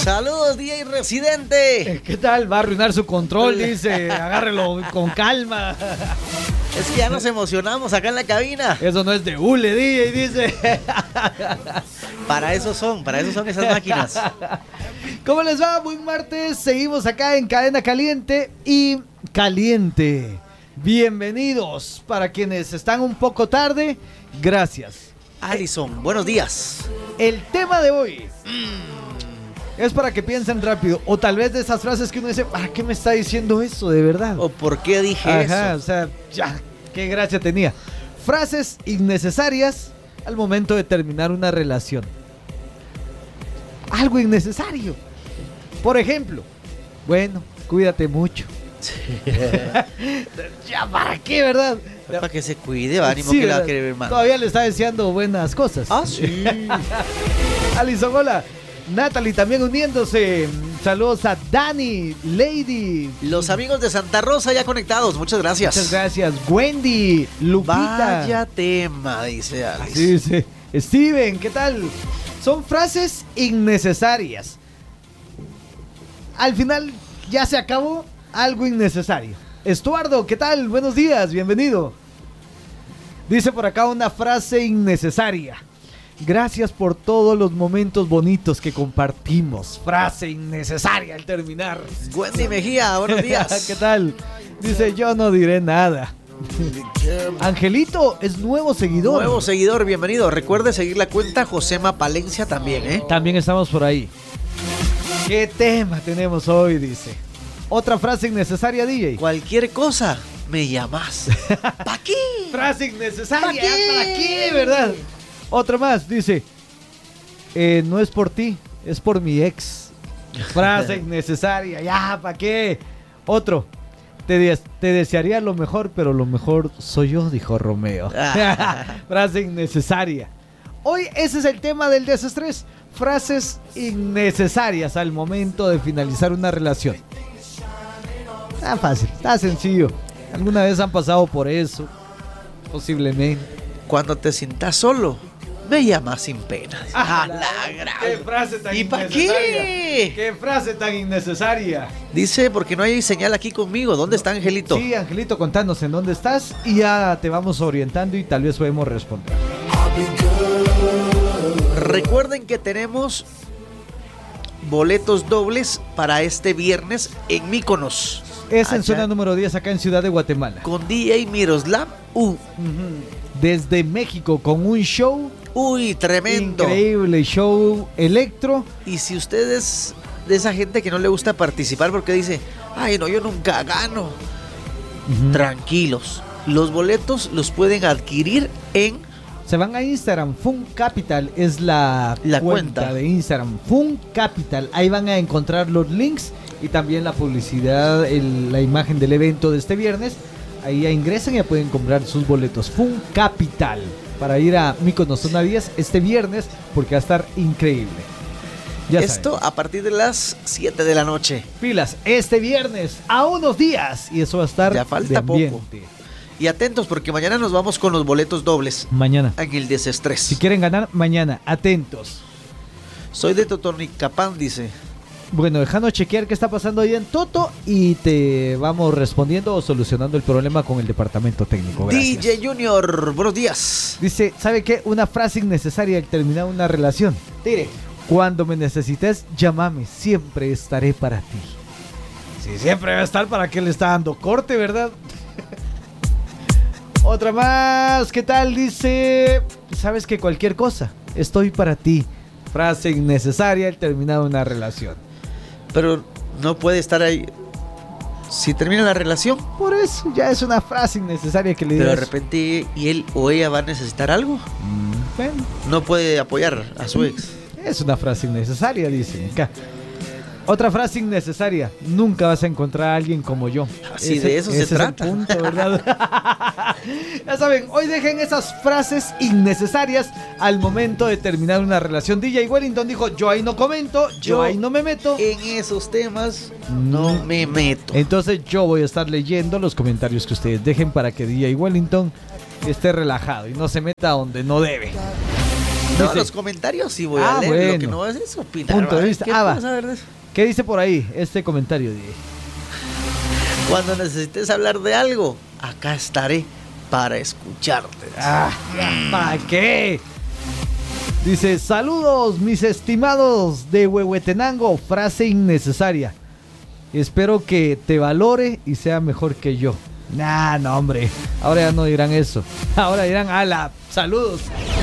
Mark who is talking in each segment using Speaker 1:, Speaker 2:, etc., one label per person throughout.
Speaker 1: Saludos, DJ Residente.
Speaker 2: ¿Qué tal? Va a arruinar su control, dice. Agárrelo con calma.
Speaker 1: Es que ya nos emocionamos acá en la cabina.
Speaker 2: Eso no es de hule, DJ, dice.
Speaker 1: Para eso son esas máquinas.
Speaker 2: ¿Cómo les va? Buen martes. Seguimos acá en Cadena Caliente y Caliente. Bienvenidos. Para quienes están un poco tarde, gracias.
Speaker 1: Alison, buenos días.
Speaker 2: El tema de hoy es para que piensen rápido. O tal vez de esas frases que uno dice, ¿para qué me está diciendo eso de verdad?
Speaker 1: ¿O por qué dije eso?
Speaker 2: O sea, ya, qué gracia tenía. Frases innecesarias al momento de terminar una relación. Algo innecesario. Por ejemplo, bueno, cuídate mucho. Ya, ¿para qué, verdad?
Speaker 1: Para que se cuide, va, ánimo
Speaker 2: Sí,
Speaker 1: que la va a
Speaker 2: ¿verdad?
Speaker 1: querer ver más.
Speaker 2: Todavía le está deseando buenas cosas.
Speaker 1: Ah, sí.
Speaker 2: Alison, hola. Natalie también uniéndose. Saludos a Dani, Lady.
Speaker 1: Los amigos de Santa Rosa ya conectados, muchas gracias.
Speaker 2: Muchas gracias. Wendy, Lupita.
Speaker 1: Vaya tema, dice Alex.
Speaker 2: Sí, sí. Steven, ¿qué tal? Son frases innecesarias. Al final ya se acabó algo innecesario. Estuardo, ¿qué tal? Buenos días, bienvenido. Dice por acá una frase innecesaria. Gracias por todos los momentos bonitos que compartimos. Frase innecesaria al terminar.
Speaker 1: Wendy Mejía, buenos días.
Speaker 2: ¿Qué tal? Dice, yo no diré nada. Angelito es nuevo seguidor.
Speaker 1: Nuevo seguidor, bienvenido. Recuerde seguir la cuenta Josema Palencia también, ¿eh?
Speaker 2: También estamos por ahí. ¿Qué tema tenemos hoy? Dice. Otra frase innecesaria, DJ.
Speaker 1: Cualquier cosa, me llamas. ¿Para qué?
Speaker 2: Frase innecesaria.
Speaker 1: ¿Pa' qué?
Speaker 2: ¿Para qué, verdad? Otra más, dice. No es por ti, es por mi ex. Frase innecesaria. Ya, ¿para qué? Otro. Te desearía lo mejor, pero lo mejor soy yo, dijo Romeo. Frase innecesaria. Hoy ese es el tema del desestrés. Frases innecesarias al momento de finalizar una relación. Está fácil, está sencillo. ¿Alguna vez han pasado por eso? Posiblemente.
Speaker 1: Cuando te sientas solo, me llamas sin pena.
Speaker 2: ¡Qué frase tan
Speaker 1: ¿Y para
Speaker 2: innecesaria!
Speaker 1: qué?
Speaker 2: ¡Qué frase tan innecesaria!
Speaker 1: Dice, porque no hay señal aquí conmigo. ¿Dónde está Angelito?
Speaker 2: Sí, Angelito, contanos en dónde estás y ya te vamos orientando y tal vez podemos responder.
Speaker 1: Recuerden que tenemos boletos dobles para este viernes en Míconos.
Speaker 2: Es en
Speaker 1: Allá,
Speaker 2: zona número 10 acá en Ciudad de Guatemala.
Speaker 1: con DJ Miroslav.
Speaker 2: Desde México con un show
Speaker 1: Uy, tremendo.
Speaker 2: increíble, show electro.
Speaker 1: Y si usted es de esa gente que no le gusta participar porque dice, ay no, yo nunca gano. Tranquilos. Los boletos los pueden adquirir en
Speaker 2: Se van a Instagram, Fun Capital es la cuenta de Instagram, Fun Capital. Ahí van a encontrar los links y también la publicidad, la imagen del evento de este viernes. Ahí ya ingresan y ya pueden comprar sus boletos. Fun Capital para ir a Míconos Zona 10 este viernes porque va a estar increíble. Ya
Speaker 1: esto
Speaker 2: saben.
Speaker 1: a partir de las 7 de la noche.
Speaker 2: Pilas, este viernes a unos días y eso va a estar
Speaker 1: Ya falta
Speaker 2: de ambiente.
Speaker 1: poco. Y atentos porque mañana nos vamos con los boletos dobles
Speaker 2: Mañana.
Speaker 1: en el desestrés.
Speaker 2: Si quieren ganar, mañana. Atentos.
Speaker 1: Soy de Totonicapán, dice.
Speaker 2: Bueno, déjanos chequear qué está pasando ahí en Toto y te vamos respondiendo o solucionando el problema con el departamento técnico. Gracias.
Speaker 1: DJ Junior, buenos días.
Speaker 2: Dice, ¿sabe qué? Una frase innecesaria al terminar una relación.
Speaker 1: Tire.
Speaker 2: Cuando me necesites, llámame. Siempre estaré para ti. Sí, siempre va a estar. ¿Para qué le está dando corte, verdad? Otra más. ¿Qué tal? Dice, ¿sabes que cualquier cosa? Estoy para ti. Frase innecesaria al terminar una relación.
Speaker 1: Pero no puede estar ahí. Si termina la relación,
Speaker 2: Por eso ya es una frase innecesaria que le
Speaker 1: pero de
Speaker 2: digas.
Speaker 1: repente y él o ella va a necesitar algo,
Speaker 2: Bueno,
Speaker 1: no puede apoyar a su ex.
Speaker 2: es una frase innecesaria, dicen acá. Otra frase innecesaria. Nunca vas a encontrar a alguien como yo.
Speaker 1: Así de eso se
Speaker 2: ese es el
Speaker 1: trata.
Speaker 2: punto, ¿verdad? Ya saben, hoy dejen esas frases innecesarias al momento de terminar una relación. DJ Wellington dijo, yo ahí no comento, yo ahí no me meto.
Speaker 1: En esos temas no me meto.
Speaker 2: Entonces yo voy a estar leyendo los comentarios que ustedes dejen para que DJ Wellington esté relajado y no se meta donde no debe.
Speaker 1: No,
Speaker 2: Dice,
Speaker 1: los comentarios sí voy a leer.
Speaker 2: bueno.
Speaker 1: Lo que no es opinar.
Speaker 2: Punto de
Speaker 1: ¿vale?
Speaker 2: vista.
Speaker 1: ¿Qué
Speaker 2: Va.
Speaker 1: puedo saber de eso?
Speaker 2: ¿Qué dice por ahí este comentario?
Speaker 1: Cuando necesites hablar de algo, acá estaré para escucharte.
Speaker 2: ¿Para qué? Dice, saludos mis estimados de Huehuetenango, frase innecesaria. Espero que te valore y sea mejor que yo. Nah, no hombre, ahora ya no dirán eso. Ahora dirán, ala, saludos.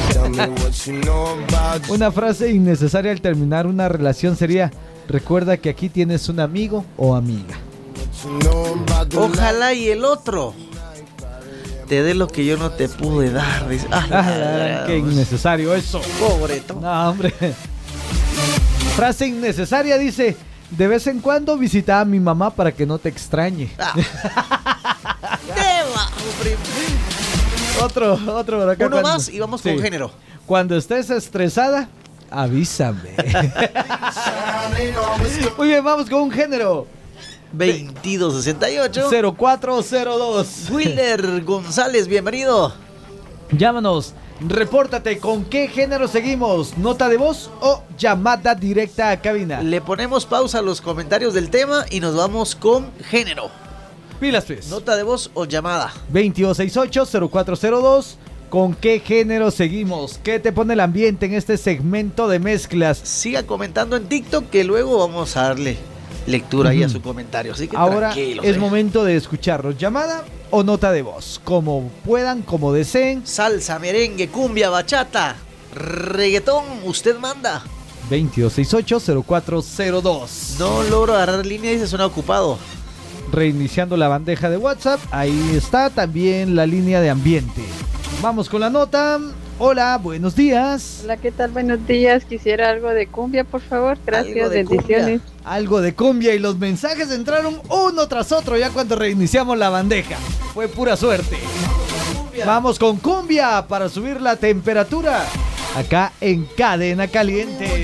Speaker 2: Una frase innecesaria al terminar una relación sería, recuerda que aquí tienes un amigo o amiga.
Speaker 1: Ojalá y el otro te dé lo que yo no te pude dar. Dice,
Speaker 2: Qué innecesario eso.
Speaker 1: Pobreto.
Speaker 2: No, hombre. Frase innecesaria dice, de vez en cuando visita a mi mamá para que no te extrañe.
Speaker 1: Hombre.
Speaker 2: Otro por acá.
Speaker 1: Uno más y vamos con género.
Speaker 2: Cuando estés estresada, avísame. Muy bien, vamos con un género.
Speaker 1: 2268
Speaker 2: 0402.
Speaker 1: Wilder González, bienvenido.
Speaker 2: Llámanos, repórtate con qué género seguimos, nota de voz o llamada directa a cabina.
Speaker 1: Le ponemos pausa a los comentarios del tema y nos vamos con género.
Speaker 2: Pilas pues.
Speaker 1: Nota de voz o llamada.
Speaker 2: 2268-0402. ¿Con qué género seguimos? ¿Qué te pone el ambiente en este segmento de mezclas?
Speaker 1: Siga comentando en TikTok que luego vamos a darle lectura ahí a su comentario. Así que
Speaker 2: ahora
Speaker 1: tranquilos,
Speaker 2: es momento de escucharlos. ¿Llamada o nota de voz? Como puedan, como deseen.
Speaker 1: Salsa, merengue, cumbia, bachata, reggaetón, usted manda.
Speaker 2: 2268-0402.
Speaker 1: No logro agarrar línea y se suena ocupado.
Speaker 2: Reiniciando la bandeja de WhatsApp. Ahí está también la línea de ambiente. Vamos con la nota. Hola, buenos días.
Speaker 3: Hola, ¿qué tal? Buenos días. Quisiera algo de cumbia, por favor. Gracias,
Speaker 1: Algo de
Speaker 3: bendiciones.
Speaker 2: Algo de cumbia y los mensajes entraron uno tras otro ya cuando reiniciamos la bandeja. Fue pura suerte. Vamos con cumbia para subir la temperatura. Acá en Cadena Caliente.